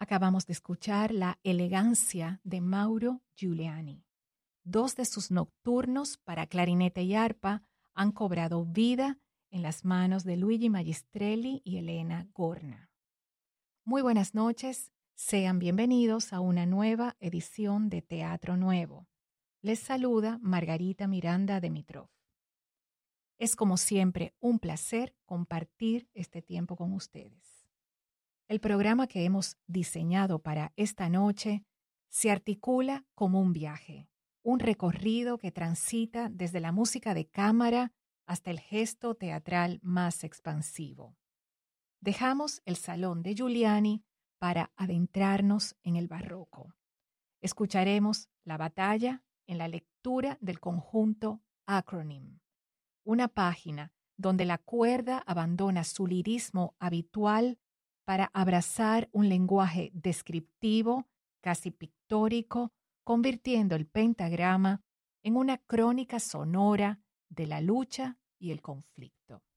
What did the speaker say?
Acabamos de escuchar La elegancia de Mauro Giuliani. Dos de sus nocturnos para clarinete y arpa han cobrado vida en las manos de Luigi Magistrelli y Elena Gorna. Muy buenas noches, sean bienvenidos a una nueva edición de Teatro Nuevo. Les saluda Margarita Miranda Dimitrov. Es como siempre un placer compartir este tiempo con ustedes. El programa que hemos diseñado para esta noche se articula como un viaje, un recorrido que transita desde la música de cámara hasta el gesto teatral más expansivo. Dejamos el salón de Giuliani para adentrarnos en el barroco. Escucharemos la batalla en la lectura del conjunto Acronym, una página donde la cuerda abandona su lirismo habitual para abrazar un lenguaje descriptivo, casi pictórico, convirtiendo el pentagrama en una crónica sonora de la lucha y el conflicto.